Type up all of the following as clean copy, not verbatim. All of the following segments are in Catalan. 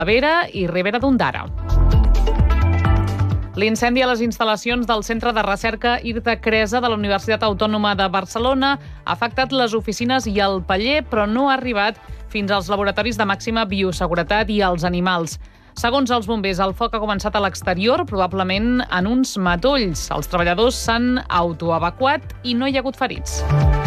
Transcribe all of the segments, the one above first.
Vera i Ribera d'Ondara. L'incendi a les instal·lacions del Centre de Recerca Irta Cresa de la Universitat Autònoma de Barcelona ha afectat les oficines i el paller, però no ha arribat fins als laboratoris de màxima bioseguretat i als animals. Segons els bombers, el foc ha començat a l'exterior, probablement en uns matolls. Els treballadors s'han autoevacuat i no hi ha hagut ferits.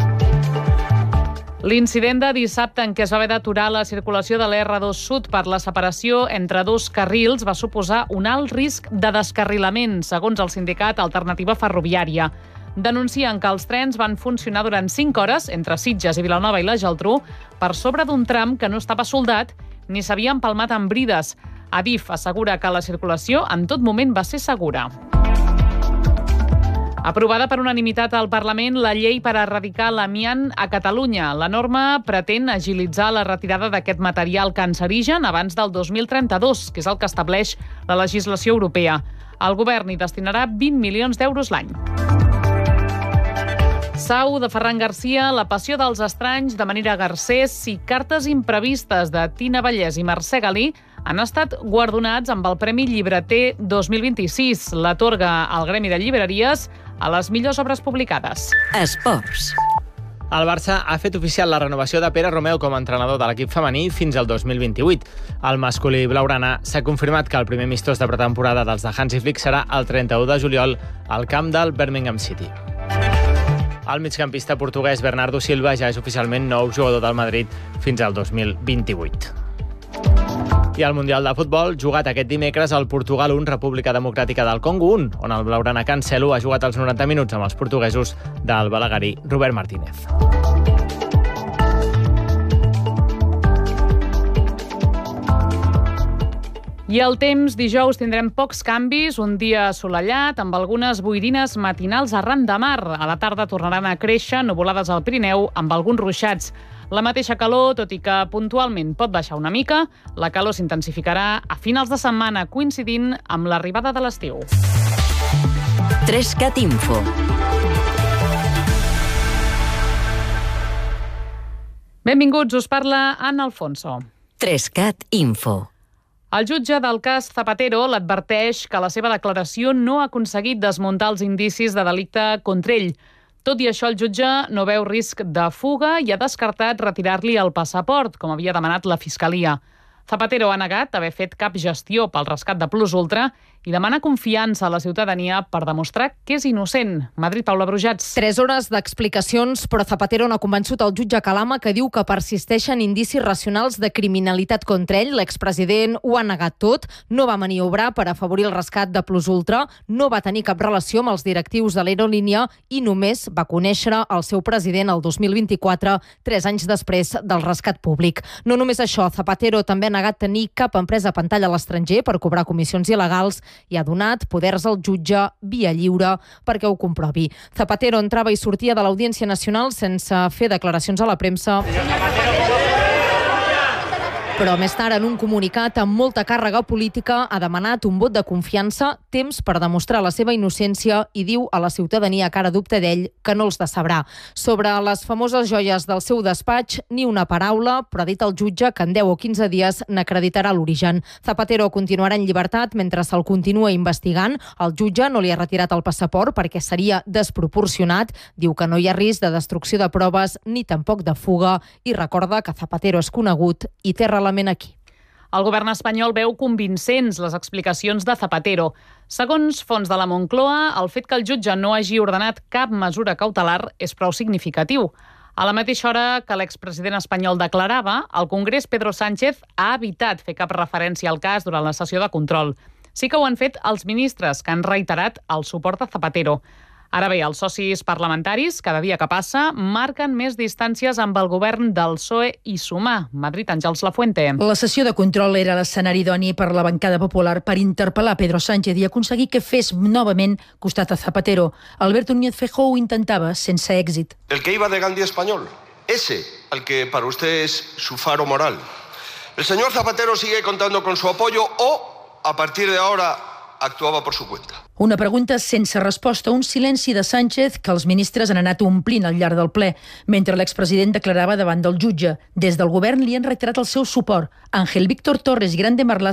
L'incident de dissabte en què es va haver d'aturar la circulació de l'R2 Sud per la separació entre dos carrils va suposar un alt risc de descarrilament, segons el sindicat Alternativa Ferroviària. Denuncien que els trens van funcionar durant 5 hores entre Sitges i Vilanova i la Geltrú per sobre d'un tram que no estava soldat ni s'havia empalmat amb brides. Adif assegura que la circulació en tot moment va ser segura. Aprovada per unanimitat al Parlament la llei per erradicar l'amiant a Catalunya. La norma pretén agilitzar la retirada d'aquest material cancerigen abans del 2032, que és el que estableix la legislació europea. El govern hi destinarà 20 milions d'euros l'any. Sau, de Ferran Garcia, La passió dels estranys, de Manira Garcés i Cartes imprevistes, de Tina Vallès i Mercè Galí, han estat guardonats amb el Premi Llibreter 2026. L'atorga el Gremi de Llibreries a les millors obres publicades. Esports. El Barça ha fet oficial la renovació de Pere Romeu com a entrenador de l'equip femení fins al 2028. El masculí blaugrana s'ha confirmat que el primer amistós de pretemporada dels de Hansi Flick serà el 31 de juliol al camp del Birmingham City. El migcampista portuguès Bernardo Silva ja és oficialment nou jugador del Madrid fins al 2028. I al Mundial de Futbol, jugat aquest dimecres al Portugal 1, República Democràtica del Congo 1, on el blaugrana Cancelo ha jugat els 90 minuts amb els portuguesos del balaguerí Robert Martínez. I el temps, dijous tindrem pocs canvis, un dia assolellat, amb algunes boirines matinals arran de mar. A la tarda tornaran a créixer nuvolades al Pirineu amb alguns ruixats. La mateixa calor, tot i que puntualment pot baixar una mica, la calor s'intensificarà a finals de setmana, coincidint amb l'arribada de l'estiu. 3CAT Info. Benvinguts, us parla Anna Alfonso. 3CAT Info. El jutge del cas Zapatero l'adverteix que la seva declaració no ha aconseguit desmuntar els indicis de delicte contra ell. Tot i això, el jutge no veu risc de fuga i ha descartat retirar-li el passaport, com havia demanat la Fiscalia. Zapatero ha negat haver fet cap gestió pel rescat de Plus Ultra i demana confiança a la ciutadania per demostrar que és innocent. Madrid, Paula Brujats. 3 hores d'explicacions, però Zapatero no ha convençut el jutge Calama, que diu que persisteixen indicis racionals de criminalitat contra ell. L'expresident ho ha negat tot, no va maniobrar per afavorir el rescat de Plus Ultra, no va tenir cap relació amb els directius de l'aerolínia i només va conèixer el seu president el 2024, 3 anys després del rescat públic. No només això, Zapatero també ha negat tenir cap empresa a pantalla a l'estranger per cobrar comissions il·legals i ha donat poders al jutge via lliure perquè ho comprovi. Zapatero entrava i sortia de l'Audiència Nacional sense fer declaracions a la premsa. Però més tard, en un comunicat amb molta càrrega política, ha demanat un vot de confiança, temps per demostrar la seva innocència i diu a la ciutadania que ara dubta d'ell que no els decebrà. Sobre les famoses joies del seu despatx, ni una paraula, però ha dit el jutge que en 10 o 15 dies n'acreditarà l'origen. Zapatero continuarà en llibertat mentre se'l continua investigant. El jutge no li ha retirat el passaport perquè seria desproporcionat. Diu que no hi ha risc de destrucció de proves ni tampoc de fuga i recorda que Zapatero és conegut i té aquí. El govern espanyol veu convincents les explicacions de Zapatero. Segons fonts de la Moncloa, el fet que el jutge no hagi ordenat cap mesura cautelar és prou significatiu. A la mateixa hora que l'expresident espanyol declarava, el Congrés Pedro Sánchez ha evitat fer cap referència al cas durant la sessió de control. Sí que ho han fet els ministres, que han reiterat el suport a Zapatero. Ara bé, els socis parlamentaris, cada dia que passa, marquen més distàncies amb el govern del PSOE i Sumar. Madrid, Àngels Lafuente. La sessió de control era l'escenari idoni per la bancada popular per interpel·lar Pedro Sánchez i aconseguir que fes novament costat a Zapatero. Alberto Núñez Feijóo ho intentava sense èxit. El que iba de Gandhi español, ese al que para usted es su faro moral. El señor Zapatero sigue contando con su apoyo o, a partir de ahora, actuaba por su cuenta. Una pregunta sense resposta, un silenci de Sánchez que els ministres han anat omplint al llarg del ple, mentre l'expresident declarava davant del jutge. Des del govern li han reiterat el seu suport. Ángel Víctor Torres i Grande Marlaska